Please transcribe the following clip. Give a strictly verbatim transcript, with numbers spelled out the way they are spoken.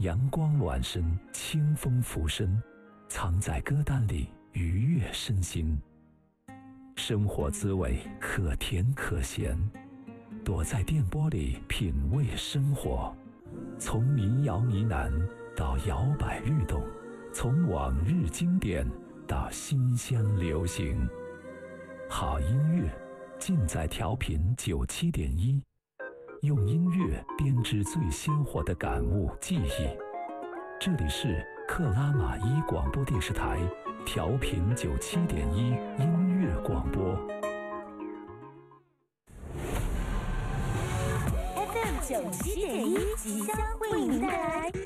阳光暖身，清风拂身，藏在歌单里愉悦身心。生活滋味可甜可咸，躲在电波里品味生活。从民谣呢喃到摇摆律动，从往日经典到新鲜流行，好音乐尽在调频九七点一，用音乐编织最鲜活的感悟记忆。这里是克拉玛依广播电视台调频九七点一音乐广播。 F M 九七点一即将为您带来